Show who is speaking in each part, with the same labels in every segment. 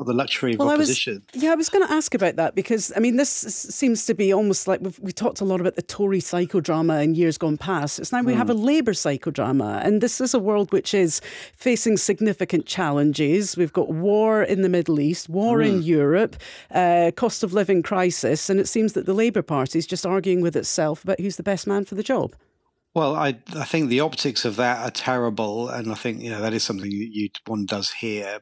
Speaker 1: the luxury of
Speaker 2: Well,
Speaker 1: opposition.
Speaker 2: I was going to ask about that because, I mean, seems to be almost like we talked a lot about the Tory psychodrama in years gone past. It's now we have a Labour psychodrama, and this is a world which is facing significant challenges. We've got war in the Middle East, war in Europe, cost of living crisis, and it seems that the Labour Party is just arguing with itself about who's the best man for the job.
Speaker 1: Well, I think the optics of that are terrible, and I think that is something that one does hear.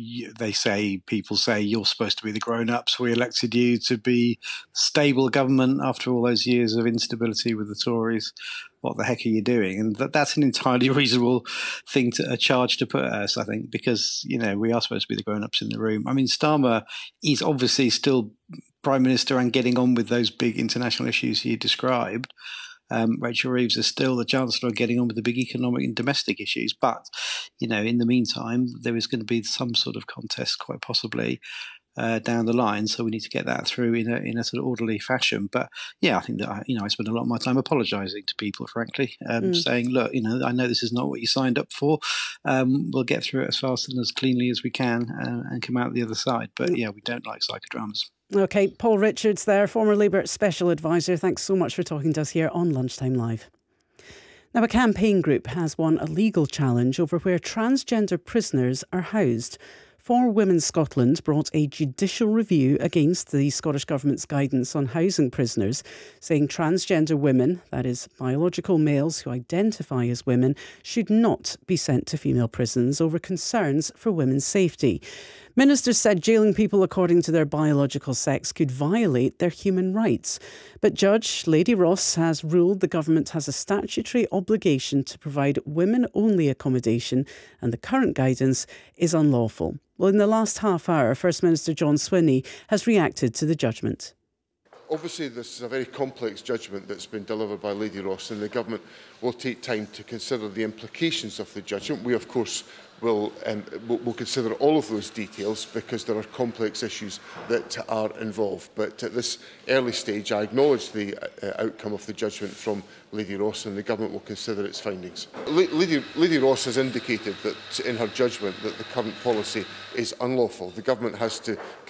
Speaker 1: People say you're supposed to be the grown-ups. We elected you to be stable government after all those years of instability with the Tories. What the heck are you doing? And that's an entirely reasonable thing a charge to put at us, I think, because we are supposed to be the grown-ups in the room. I mean, Starmer is obviously still Prime Minister and getting on with those big international issues you described. Rachel Reeves is still the Chancellor getting on with the big economic and domestic issues. But, in the meantime, there is going to be some sort of contest, quite possibly, down the line. So we need to get that through in a sort of orderly fashion. But, yeah, I think that, I spend a lot of my time apologising to people, frankly, saying, look, I know this is not what you signed up for. We'll get through it as fast and as cleanly as we can and come out the other side. But, yeah, we don't like psychodramas.
Speaker 2: OK, Paul Richards there, former Labour Special Advisor. Thanks so much for talking to us here on Lunchtime Live. Now, a campaign group has won a legal challenge over where transgender prisoners are housed. For Women Scotland brought a judicial review against the Scottish Government's guidance on housing prisoners, saying transgender women, that is, biological males who identify as women, should not be sent to female prisons over concerns for women's safety. Ministers said jailing people according to their biological sex could violate their human rights. But Judge Lady Ross has ruled the government has a statutory obligation to provide women-only accommodation, and the current guidance is unlawful. Well, in the last half hour, First Minister John Swinney has reacted to the judgment.
Speaker 3: Obviously, this is a very complex judgment that's been delivered by Lady Ross, and the government will take time to consider the implications of the judgment. We, of course, will consider all of those details because there are complex issues that are involved. But at this early stage, I acknowledge the outcome of the judgment from Lady Ross, and the government will consider its findings. Lady Ross has indicated that in her judgment that the current policy is unlawful. The government has to